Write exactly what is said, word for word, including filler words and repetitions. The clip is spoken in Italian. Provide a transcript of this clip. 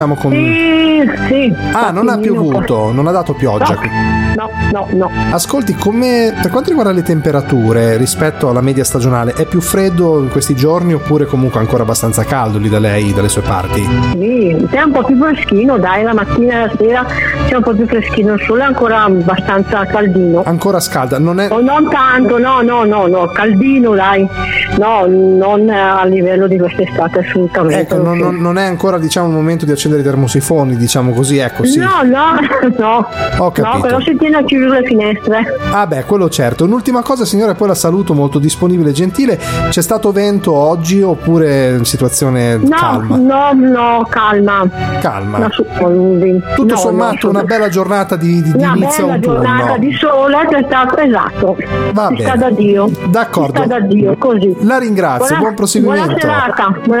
Con... Sì, sì. Ah, non ha piovuto, non ha dato pioggia. No, no, no. Ascolti, come per quanto riguarda le temperature rispetto alla media stagionale, è più freddo in questi giorni oppure comunque ancora abbastanza caldo lì da lei, dalle sue parti? Sì, c'è un po' più freschino, dai, la mattina e la sera c'è un po' più freschino, il sole è ancora abbastanza caldino. Ancora scalda, non è... Oh, non tanto, no, no, no, no, caldino, dai. No, non a livello di quest'estate assolutamente. Ecco, non, non, non è ancora, diciamo, il momento di accendere i termosifoni, diciamo così, ecco, sì. No, no, no. Ho capito. No, però si tiene a chiudere le finestre. Ah beh, quello certo. Un'ultima cosa, signora, e poi la saluto, molto disponibile e gentile. C'è stato vento oggi oppure situazione no, calma? No, no, calma. Calma. No, su, Tutto no, sommato no, una bella giornata di, di, di una inizio bella autunno. giornata di sole che sta esatto. Va si bene. sta da Dio. D'accordo. Si sta da Dio, così. La ringrazio, Buona, buon proseguimento. Buona serata. Buona